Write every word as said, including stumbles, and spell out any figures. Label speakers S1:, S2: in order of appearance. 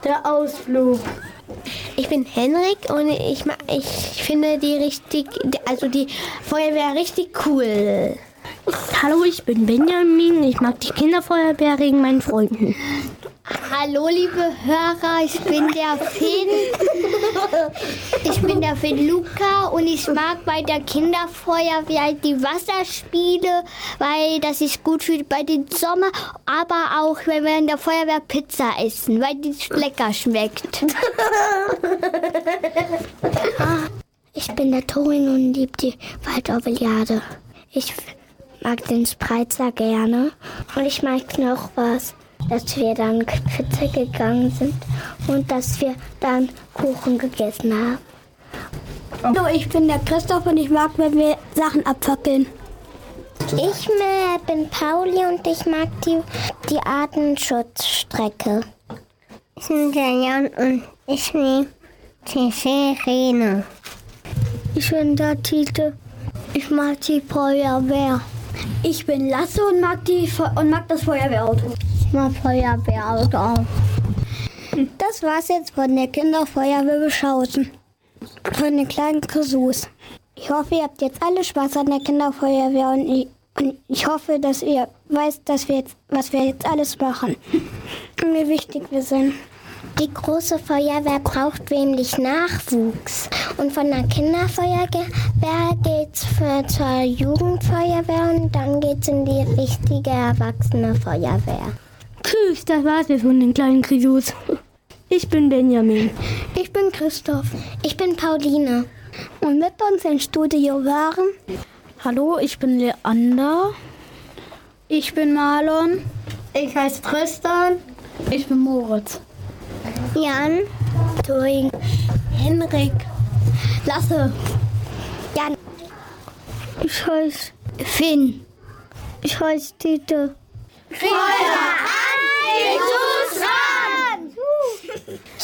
S1: Der Ausflug.
S2: Ich bin Henrik und ich, ma- ich finde die richtig, also die Feuerwehr richtig cool.
S1: Hallo, ich bin Benjamin. Ich mag die Kinderfeuerwehr wegen meinen Freunden.
S3: Hallo liebe Hörer, ich bin der Finn. Ich bin der Finn Luca und ich mag bei der Kinderfeuerwehr die Wasserspiele, weil das ist gut für bei den Sommer, aber auch wenn wir in der Feuerwehr Pizza essen, weil die lecker schmeckt.
S4: Ich bin der Torin und liebe die Waldorvillade. Ich mag den Spreizer gerne und ich mag noch was, dass wir dann Pizza gegangen sind und dass wir dann Kuchen gegessen haben.
S1: Hallo, ich bin der Christoph und ich mag, wenn wir Sachen abfackeln.
S4: Ich äh, bin Pauli und ich mag die, die Artenschutzstrecke.
S2: Ich bin der Jan und ich nehme die Sirene.
S4: Ich bin der Tite. Ich mag die Feuerwehr.
S1: Ich bin Lasse und mag, die, Fe- und mag das Feuerwehrauto.
S4: Ich mag Feuerwehrauto.
S1: Das war's jetzt von der Kinderfeuerwehr Beschausen. Von den kleinen Krisus. Ich hoffe, ihr habt jetzt alle Spaß an der Kinderfeuerwehr und ich, und ich hoffe, dass ihr weißt, dass wir jetzt, was wir jetzt alles machen und wie wichtig wir sind.
S4: Die große Feuerwehr braucht nämlich Nachwuchs. Und von der Kinderfeuerwehr geht's für zur Jugendfeuerwehr und dann geht's in die richtige erwachsene Feuerwehr.
S1: Tschüss, das war's jetzt von den kleinen Krisus. Ich bin Benjamin. Ich bin Christoph.
S4: Ich bin Pauline.
S1: Und mit uns im Studio waren... Hallo, ich bin Leander. Ich bin Marlon.
S3: Ich heiße Tristan.
S1: Ich bin Moritz.
S4: Jan.
S1: Toring. Henrik. Lasse.
S4: Jan.
S1: Ich heiße Finn. Ich heiße Tite.
S3: Feuer an, Jesus ran!